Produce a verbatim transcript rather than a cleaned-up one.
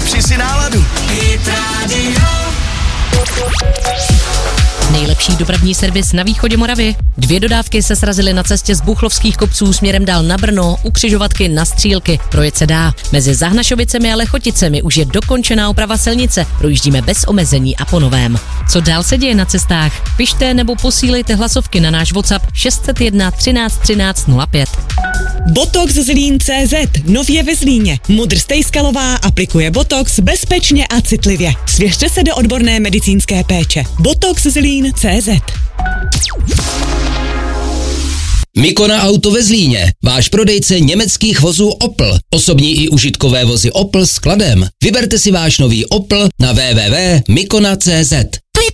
Zlepši si náladu. Hit Radio. Nejlepší dopravní servis na východě Moravy. Dvě dodávky se srazily na cestě z Buchlovských kopců směrem dál na Brno, u křižovatky na Střílky. Projet se dá. Mezi Zahnašovicemi a Lechoticemi už je dokončená oprava silnice. Projíždíme bez omezení a po novém. Co dál se děje na cestách? Pište nebo posílejte hlasovky na náš WhatsApp šest set jedna třináct třináct nula pět. Botox Zlín tečka cé zet, nově ve Zlíně. Mudr Stejskalová aplikuje Botox bezpečně a citlivě. Svěřte se do odborné medicínské péče. Botox Zlín tečka cé zet. Mikona Auto ve Zlíně, váš prodejce německých vozů Opel. Osobní i užitkové vozy Opel s skladem. Vyberte si váš nový Opel na w w w tečka mikona tečka cé zet.